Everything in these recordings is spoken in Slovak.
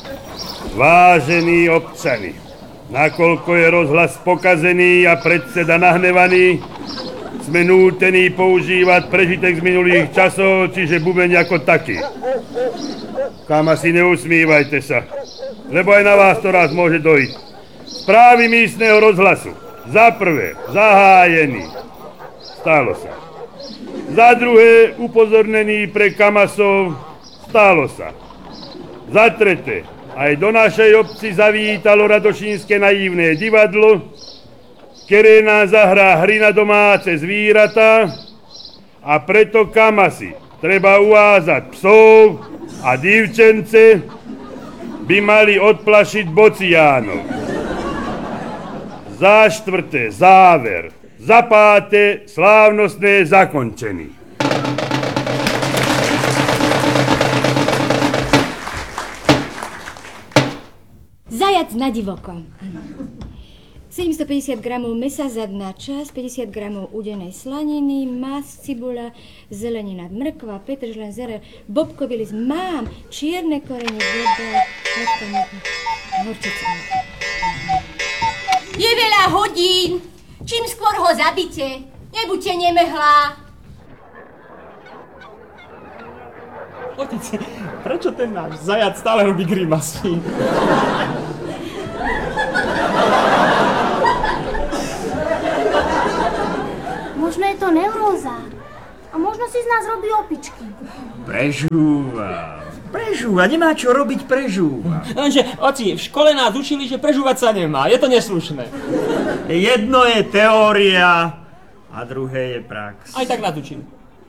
Vážení občani, nakoľko je rozhlas pokazený a predseda nahnevaný, sme nútení používať prežitek z minulých časov, čiže bubeň ako taký. Kam asi neusmívajte sa, lebo aj na vás to raz môže dojít. Správy místneho rozhlasu. Za prvé, zahájený. Stalo sa. Za druhé, upozornený pre kamasov. Stalo sa. Za tretie, aj do našej obci zavítalo Radošínske naivné divadlo, ktoré nám zahrá hry na domáce zvíratá a preto kamasi treba uvázať psov a divčence by mali odplašiť bociánov. Za štvrté, záver. Za páté, slávnostné zakončení. Zajac na divoko. 750 gramov mesa zadná časť, 50 gramov udenej slaniny, masť, cibula, zelenina, mrkva, petržlen, zere, bobkový list. Mám čierne korene, voda, horčica. Je veľa hodín. Čím skôr ho zabite. Nebuďte nemehlá. Otec, prečo ten náš zajac stále robí grimasy? Možno je to neuróza. A možno si z nás robí opičky. Prežúva, nemá čo robiť, prežúva. Lenže, oci, v škole nás učili, že prežúvať sa nemá. Je to neslušné. Jedno je teória a druhé je prax. Aj tak nás učili.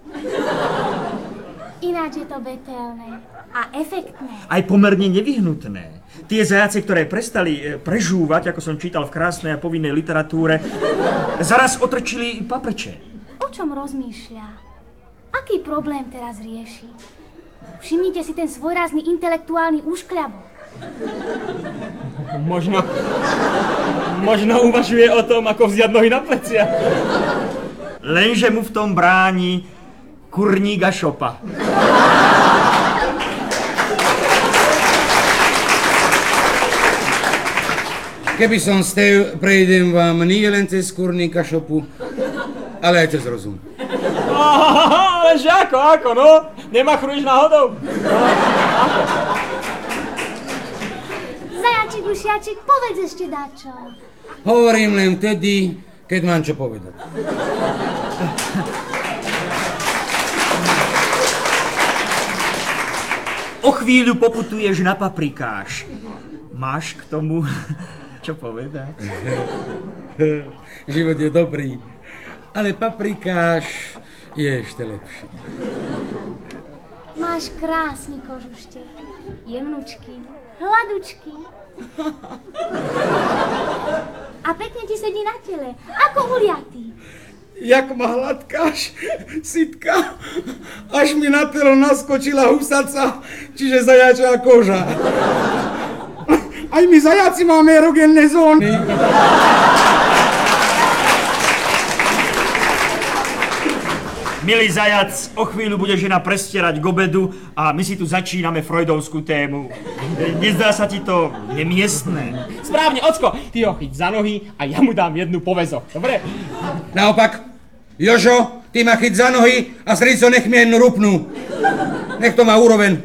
Ináč je to betelné a efektné. Aj pomerne nevyhnutné. Tie zajace, ktoré prestali prežúvať, ako som čítal v krásnej a povinnej literatúre, zaraz otrčili paprče. O čom rozmýšľa? Aký problém teraz rieši? Všimnite si ten svojrázny intelektuálny úškľabok. Možno uvažuje o tom, ako vziať nohy na plecia. Lenže mu v tom bráni kurník a šopa. Keby som stev, prejdem vám nie len cez kurníka šopu, ale aj cez rozum. Ale že ako, no? Nemachruješ náhodou? Zajačik, ušiačik, povedz ešte dačo. Hovorím len vtedy, keď mám čo povedať. O chvíľu poputuješ na paprikáš. Máš k tomu čo povedať? Život je dobrý, ale paprikáš je ešte lepší. Máš krásny kožušte, jemnučky, hladučky. A pekne ti sedí na tele, ako uliatý. Jak ma hladkáš, Sitka, až mi na telo naskočila husaca, čiže zajačá koža. Aj my zajaci máme erogenné zóny. Milý zajac, o chvíľu bude žena prestierať k obedu a my si tu začíname freudovskú tému. Nezdá sa ti to nemiestné? Správne, ocko, ty ho chyť za nohy a ja mu dám jednu poväzo, dobre? Naopak, Jožo, ty ma chyť za nohy a srdco nech mi jednu rupnú. Nech to má úroveň.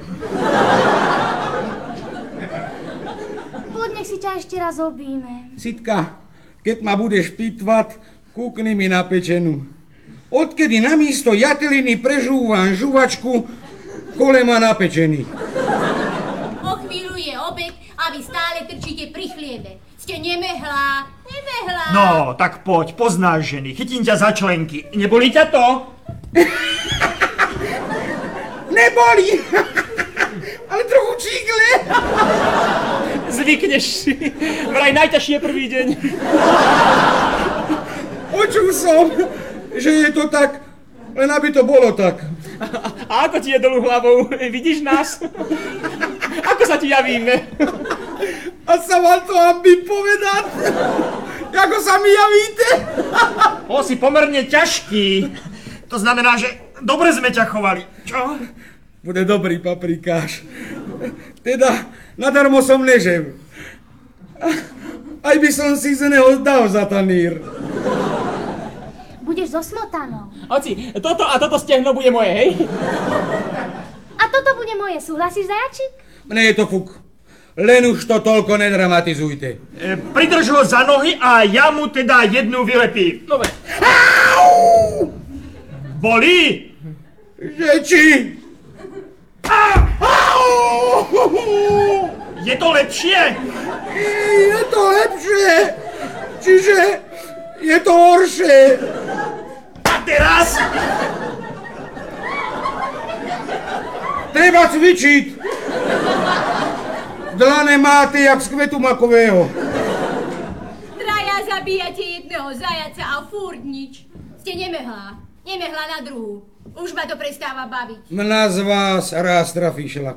Poď, nech si ťa ešte raz objíme. Sitka, keď ma budeš pitvať, kúkni mi na pečenu. Odkedy namiesto jateliny prežúvam žuvačku, kole ma napečený. O chvíľu je obed a vy stále trčíte pri chliebe. Ste nemehlá. No, tak poď, poznáš ženy, chytím ťa za členky. Nebolí ťa to? Nebolí, ale trochu čígle. Zvykneš si, vraj najťažšie prvý deň. Počul som, že je to tak, len aby to bolo tak. A ako ti je dolu hlavou? Vidíš nás? Ako sa ti javíme? A sa vám to aby povedať? Ako sa mi javíte? Si pomerne ťažký. To znamená, že dobre sme ťa chovali. Čo? Bude dobrý paprikáš. Teda Nadarmo som nežil. Aj by som si z neho dal za tanír. Budeš so smotanou. Oci, toto a toto stehno bude moje, hej? A toto bude moje, súhlasíš, zajačik? Mne je to fuk. Len už to toľko nedramatizujte. Pridrž ho za nohy a ja mu teda jednu vylepím. Dobre. Bolí? Že či? Je to lepšie? Je to lepšie. Čiže je to horšie. A teraz? Treba cvičiť. Dlane máte jak z kvetu makového. Traja zabíjate jedného zajaca a furt nič. Ste nemehlá. Nemehla na druhú. Už ma to prestáva baviť. Mňa z vás raz trafí šlak.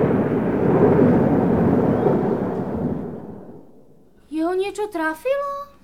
Jeho niečo trafilo?